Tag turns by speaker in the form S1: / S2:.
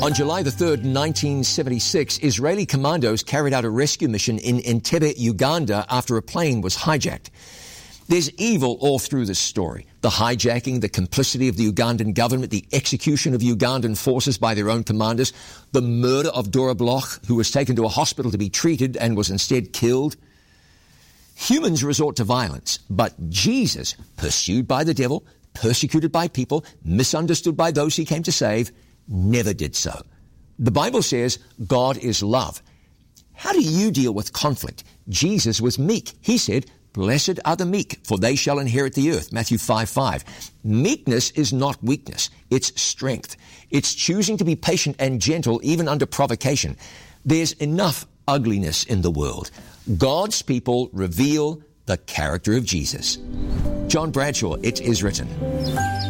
S1: On July the 3rd, 1976, Israeli commandos carried out a rescue mission in Entebbe, Uganda, after a plane was hijacked. There's evil all through this story. The hijacking, the complicity of the Ugandan government, the execution of Ugandan forces by their own commanders, the murder of Dora Bloch, who was taken to a hospital to be treated and was instead killed. Humans resort to violence, but Jesus, pursued by the devil, persecuted by people, misunderstood by those he came to save, never did so. The Bible says God is love. How do you deal with conflict? Jesus was meek. He said, "Blessed are the meek, for they shall inherit the earth." Matthew 5:5. Meekness is not weakness. It's strength. It's choosing to be patient and gentle even under provocation. There's enough ugliness in the world. God's people reveal the character of Jesus. John Bradshaw, It Is Written.